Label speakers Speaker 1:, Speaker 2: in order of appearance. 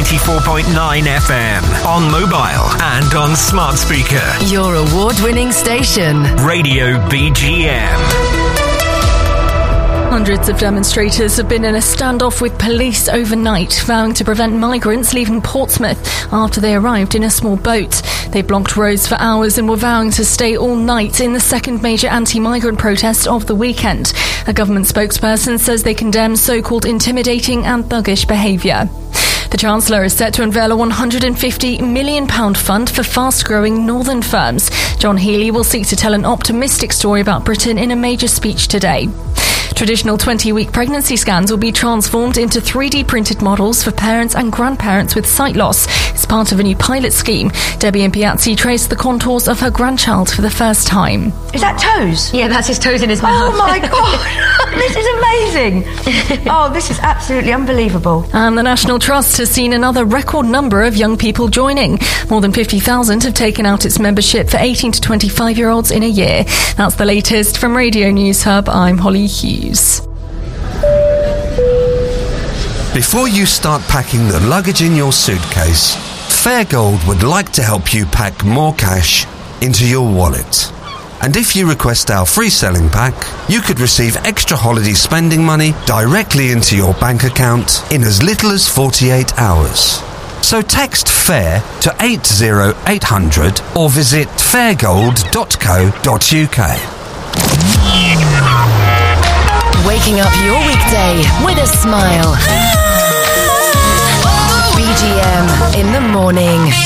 Speaker 1: 94.9 FM. On mobile and on smart speaker.
Speaker 2: Your award-winning station.
Speaker 1: Radio BGM.
Speaker 3: Hundreds of demonstrators have been in a standoff with police overnight, vowing to prevent migrants leaving Portsmouth after they arrived in a small boat. They blocked roads for hours and were vowing to stay all night in the second major anti-migrant protest of the weekend. A government spokesperson says they condemn so-called intimidating and thuggish behaviour. The Chancellor is set to unveil a £150 million fund for fast-growing northern firms. John Healey will seek to tell an optimistic story about Britain in a major speech today. Traditional 20-week pregnancy scans will be transformed into 3D printed models for parents and grandparents with sight loss. It's part of a new pilot scheme. Debbie Impiazzi traced the contours of her grandchild for the first time.
Speaker 4: Is that toes?
Speaker 5: Yeah, that's his toes in his mouth.
Speaker 4: Oh my God, this is amazing. Oh, this is absolutely unbelievable.
Speaker 3: And the National Trust has seen another record number of young people joining. More than 50,000 have taken out its membership for 18 to 25-year-olds in a year. That's the latest from Radio News Hub. I'm Holly Hughes.
Speaker 6: Before you start packing the luggage in your suitcase, Fairgold would like to help you pack more cash into your wallet. And if you request our free selling pack, you could receive extra holiday spending money directly into your bank account in as little as 48 hours. So text FAIR to 80800 or visit fairgold.co.uk.
Speaker 2: Waking up your weekday with a smile. BGM in the morning.